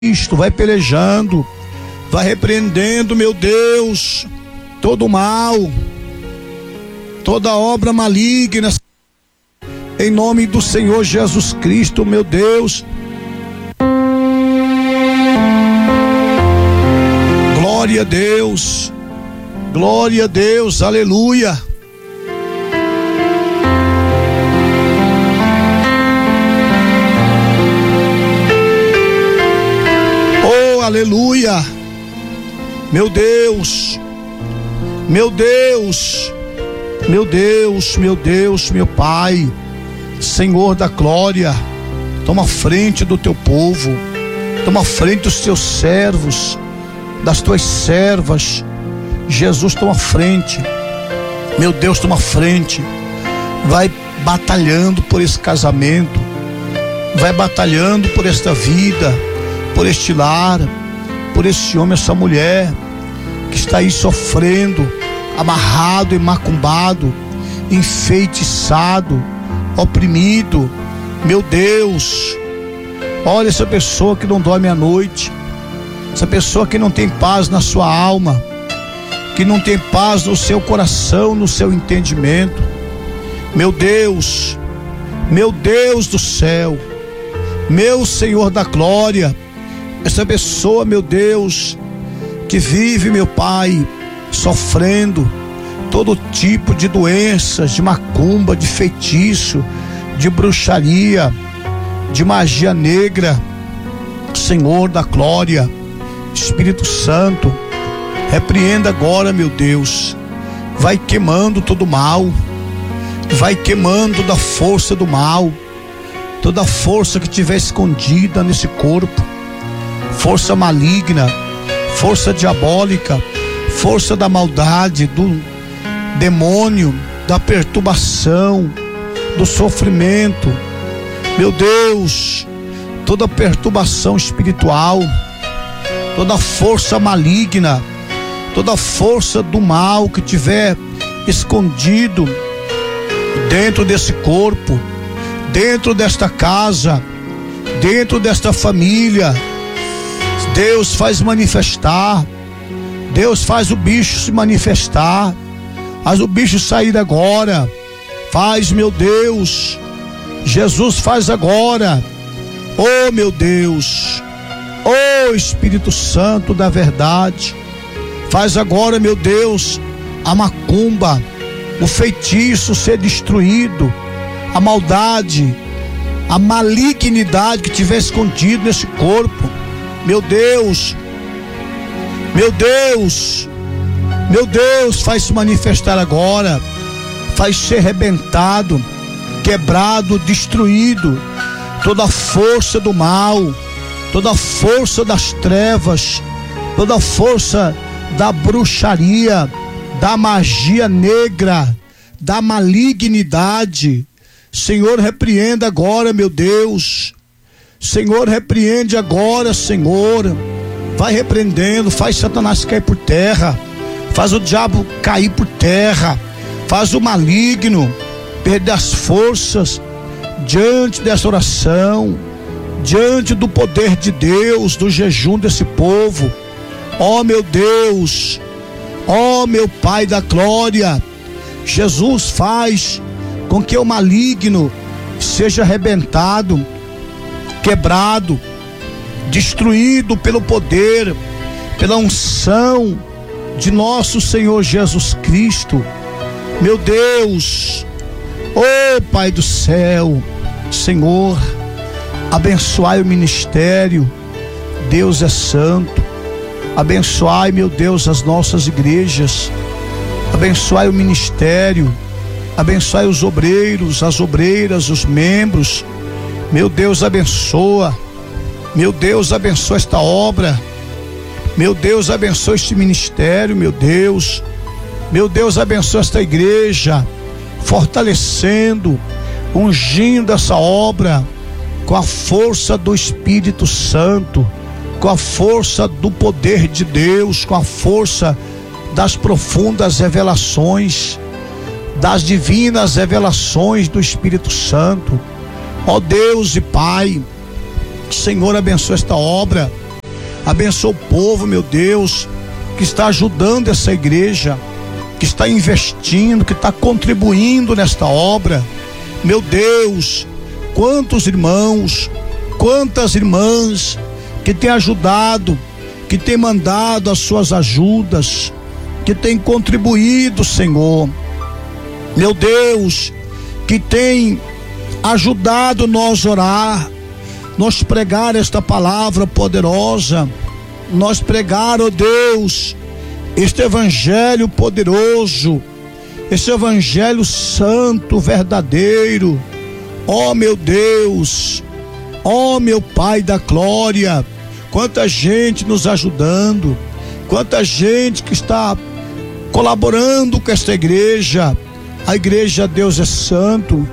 Cristo, vai pelejando, vai repreendendo, meu Deus, todo mal, toda obra maligna, em nome do Senhor Jesus Cristo, meu Deus. Glória a Deus, aleluia. Oh, aleluia. Meu Deus, meu Deus, meu Deus, meu Deus, meu Pai, Senhor da glória, toma frente do teu povo, toma frente dos teus servos, das tuas servas. Jesus, toma frente, meu Deus, toma frente, vai batalhando por esse casamento, vai batalhando por esta vida, por este lar, por esse homem, essa mulher que está aí sofrendo, amarrado e macumbado, enfeitiçado, oprimido. Meu Deus, olha essa pessoa que não dorme à noite, essa pessoa que não tem paz na sua alma, que não tem paz no seu coração, no seu entendimento. Meu Deus do céu, meu Senhor da glória, essa pessoa, meu Deus, que vive, meu Pai, sofrendo todo tipo de doenças, de macumba, de feitiço, de bruxaria, de magia negra. Senhor da glória, Espírito Santo, repreenda agora, meu Deus, vai queimando todo mal, vai queimando toda a força do mal, toda a força que estiver escondida nesse corpo, força maligna, força diabólica, força da maldade, do demônio, da perturbação, do sofrimento. Meu Deus, toda perturbação espiritual, toda força maligna, toda força do mal que tiver escondido dentro desse corpo, dentro desta casa, dentro desta família, Deus faz manifestar, Deus faz o bicho se manifestar, faz o bicho sair agora, faz, meu Deus, Jesus faz agora. Oh, meu Deus, oh, Espírito Santo da verdade, faz agora, meu Deus, a macumba, o feitiço ser destruído, a maldade, a malignidade que tiver escondido nesse corpo. Meu Deus, meu Deus, meu Deus, faz se manifestar agora, faz ser arrebentado, quebrado, destruído toda a força do mal, toda a força das trevas, toda a força da bruxaria, da magia negra, da malignidade. Senhor, repreenda agora, meu Deus. Senhor, repreende agora, Senhor. Vai repreendendo, faz Satanás cair por terra, faz o diabo cair por terra, faz o maligno perder as forças diante dessa oração, diante do poder de Deus, do jejum desse povo. Ó, meu Deus, ó, meu Pai da glória, Jesus, faz com que o maligno seja arrebentado, quebrado, destruído pelo poder, pela unção de nosso Senhor Jesus Cristo. Meu Deus, oh Pai do céu, Senhor, abençoai o ministério, Deus é santo. Abençoai, meu Deus, as nossas igrejas, abençoai o ministério, abençoai os obreiros, as obreiras, os membros. Meu Deus, abençoa, meu Deus, abençoa esta obra, meu Deus, abençoa este ministério, meu Deus, abençoa esta igreja, fortalecendo, ungindo essa obra com a força do Espírito Santo, com a força do poder de Deus, com a força das profundas revelações, das divinas revelações do Espírito Santo. Ó Deus e Pai, Senhor, abençoa esta obra, Abençoa o povo, meu Deus, que está ajudando essa igreja, que está investindo, que está contribuindo nesta obra. Meu Deus, quantos irmãos, quantas irmãs que têm ajudado, que têm mandado as suas ajudas, que têm contribuído, Senhor. Meu Deus, que tem ajudado nós orar, nós pregar esta palavra poderosa, nós pregar, ó Deus, este evangelho poderoso, este evangelho santo, verdadeiro. Ó meu Deus, ó meu Pai da glória, quanta gente nos ajudando, quanta gente que está colaborando com esta igreja. A igreja Deus é santo.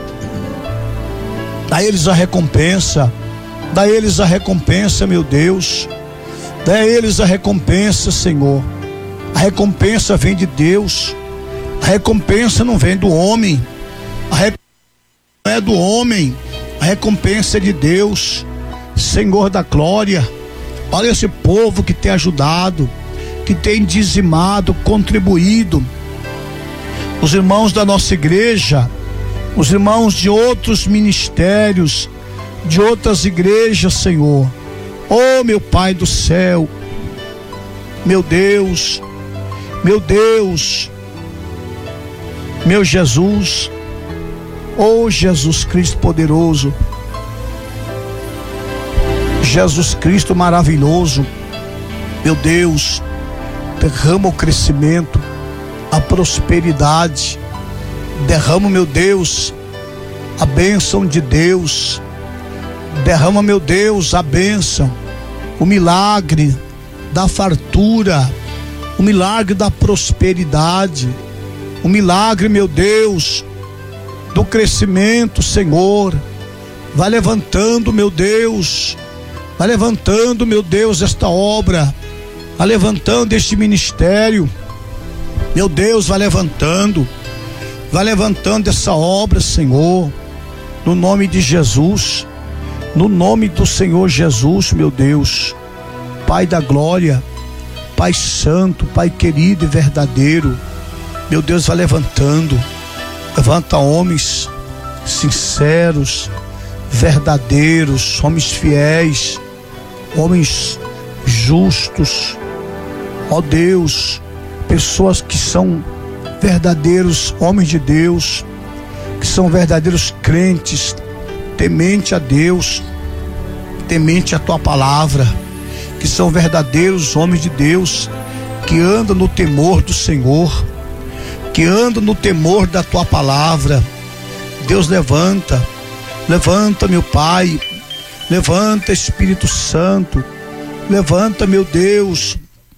Dá eles a recompensa, dá eles a recompensa, meu Deus, dá eles a recompensa, Senhor. A recompensa vem de Deus, a recompensa não vem do homem, a recompensa não é do homem, a recompensa é de Deus. Senhor da glória, olha esse povo que tem ajudado, que tem dizimado, contribuído, os irmãos da nossa igreja, os irmãos de outros ministérios, de outras igrejas, Senhor. Oh, meu Pai do céu, meu Deus, meu Deus, meu Jesus, oh Jesus Cristo poderoso, Jesus Cristo maravilhoso, meu Deus, derrama o crescimento, a prosperidade, derrama, meu Deus, a bênção de Deus, derrama, meu Deus, a bênção, o milagre da fartura, o milagre da prosperidade, o milagre, meu Deus, do crescimento, Senhor. Vai levantando, meu Deus, vai levantando, meu Deus, esta obra, vai levantando este ministério, meu Deus, vai levantando essa obra, Senhor, no nome de Jesus, no nome do Senhor Jesus, meu Deus, Pai da glória, Pai santo, Pai querido e verdadeiro, meu Deus, vai levantando, levanta homens sinceros, verdadeiros, homens fiéis, homens justos, ó Deus, pessoas que são verdadeiros homens de Deus, que são verdadeiros crentes, temente a Deus, temente a tua palavra, que são verdadeiros homens de Deus, que andam no temor do Senhor, que andam no temor da tua palavra. Deus, levanta, meu Pai, levanta, Espírito Santo, levanta, meu Deus,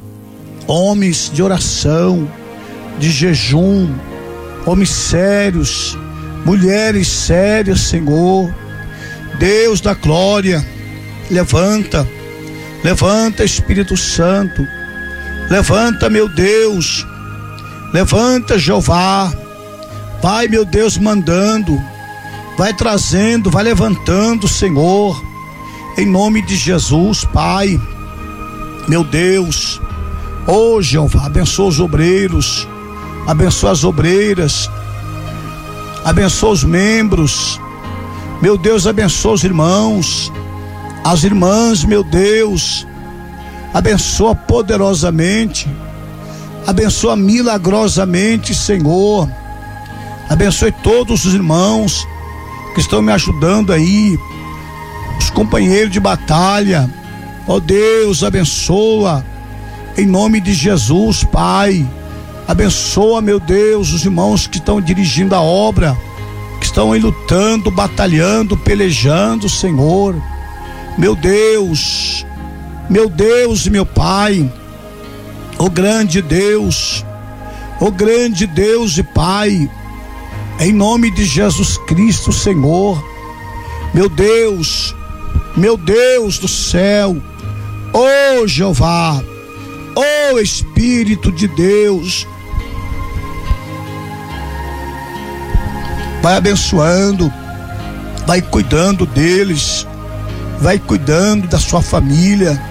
homens de oração, de jejum, homens sérios, mulheres sérias, Senhor. Deus da glória, levanta, Espírito Santo, levanta, meu Deus, levanta, Jeová, vai, meu Deus, mandando, vai trazendo, vai levantando, Senhor, em nome de Jesus, Pai, meu Deus. Oh, Jeová, abençoa os obreiros, abençoa as obreiras, abençoa os membros, meu Deus, abençoa os irmãos, as irmãs, meu Deus, abençoa poderosamente, abençoa milagrosamente, Senhor, abençoe todos os irmãos que estão me ajudando aí, os companheiros de batalha, ó Deus, abençoa, em nome de Jesus, Pai, abençoa, meu Deus, os irmãos que estão dirigindo a obra, que estão aí lutando, batalhando, pelejando, Senhor, meu Deus e meu Pai, ó grande Deus e Pai, em nome de Jesus Cristo, Senhor, meu Deus do céu, ó Jeová, ó Espírito de Deus, vai abençoando, vai cuidando deles, vai cuidando da sua família,